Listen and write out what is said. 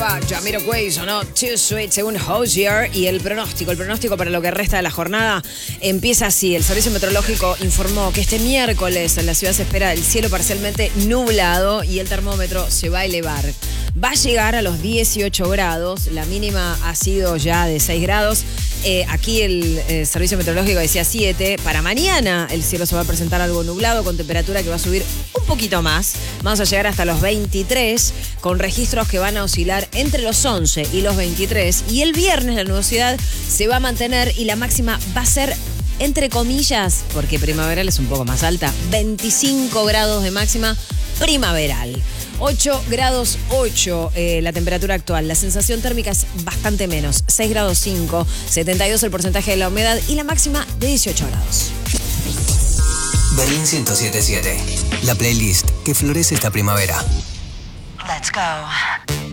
está Jamiroquai, sonó Too Sweet según Hozier. Y el pronóstico para lo que resta de la jornada empieza así. El Servicio Meteorológico informó que este miércoles en la ciudad se espera el cielo parcialmente nublado y el termómetro se va a elevar. Va a llegar a los 18 grados, la mínima ha sido ya de 6 grados. Aquí el Servicio Meteorológico decía 7. Para mañana el cielo se va a presentar algo nublado con temperatura que va a subir un poquito más. Vamos a llegar hasta los 23 con registros que van a oscilar entre los 11 y los 23. Y el viernes la nubosidad se va a mantener y la máxima va a ser, entre comillas, porque primaveral es un poco más alta, 25 grados de máxima primaveral. 8 grados 8 la temperatura actual. La sensación térmica es bastante menos. 6 grados 5, 72 el porcentaje de la humedad y la máxima de 18 grados. Berlín 107.7. La playlist que florece esta primavera. Let's go.